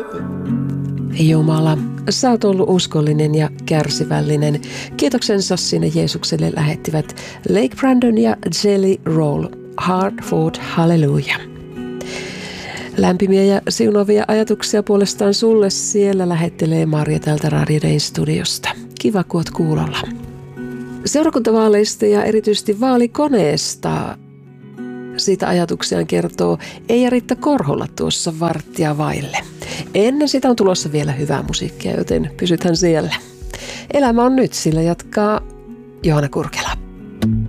Jumala, sä oot ollut uskollinen ja kärsivällinen. Kiitoksensa sinne Jeesukselle lähettivät Lake Brandon ja Jelly Roll. Hard fought hallelujah. Lämpimiä ja siunaavia ajatuksia puolestaan sulle siellä lähettelee Marja täältä Radio Dayn studiosta. Kiva, kun oot kuulolla. Seurakuntavaaleista ja erityisesti vaalikoneesta siitä ajatuksiaan kertoo Eija-Riitta Korhola tuossa varttia vaille. Ennen sitä on tulossa vielä hyvää musiikkia, joten pysythän siellä. Elämä on nyt, sillä jatkaa Johanna Kurkela.